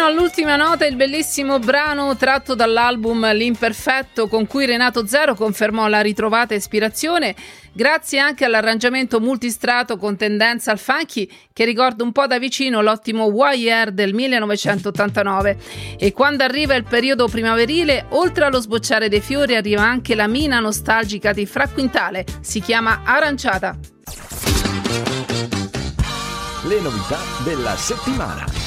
Fino all'ultima nota il bellissimo brano tratto dall'album L'Imperfetto, con cui Renato Zero confermò la ritrovata ispirazione, grazie anche all'arrangiamento multistrato con tendenza al funky che ricorda un po' da vicino l'ottimo Wire del 1989. E quando arriva il periodo primaverile, oltre allo sbocciare dei fiori arriva anche la mina nostalgica di Fra Quintale, si chiama Aranciata. Le novità della settimana.